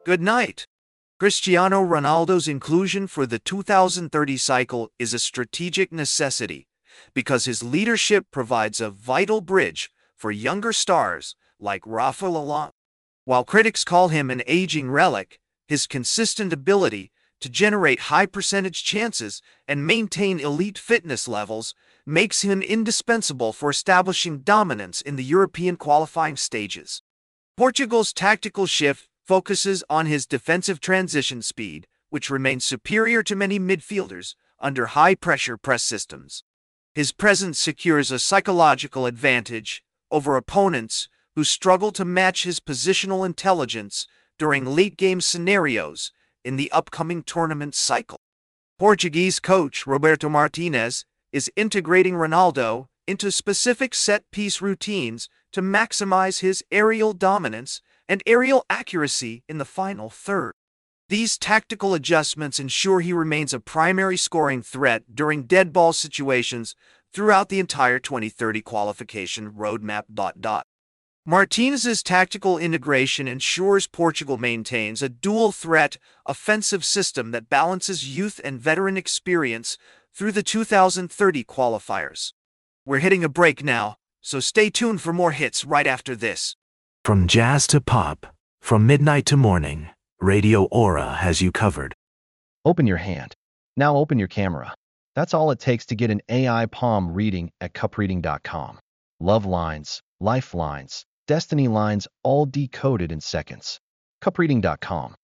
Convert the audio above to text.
Good night. Cristiano Ronaldo's inclusion for the 2030 cycle is a strategic necessity because his leadership provides a vital bridge for younger stars like Rafael Alon. While critics call him an aging relic, his consistent ability to generate high percentage chances and maintain elite fitness levels makes him indispensable for establishing dominance in the European qualifying stages. Portugal's tactical shift focuses on his defensive transition speed, which remains superior to many midfielders under high-pressure press systems. His presence secures a psychological advantage over opponents who struggle to match his positional intelligence during late-game scenarios in the upcoming tournament cycle. Portuguese coach Roberto Martinez is integrating Ronaldo into specific set-piece routines to maximize his aerial dominance and aerial accuracy in the final third. These tactical adjustments ensure he remains a primary scoring threat during dead ball situations throughout the entire 2030 qualification roadmap. Martinez's tactical integration ensures Portugal maintains a dual-threat offensive system that balances youth and veteran experience through the 2030 qualifiers. We're hitting a break now, so stay tuned for more hits right after this. From jazz to pop, from midnight to morning, Radio Aura has you covered. Open your hand. Now open your camera. That's all it takes to get an AI palm reading at cupreading.com. Love lines, lifelines, destiny lines, all decoded in seconds. cupreading.com.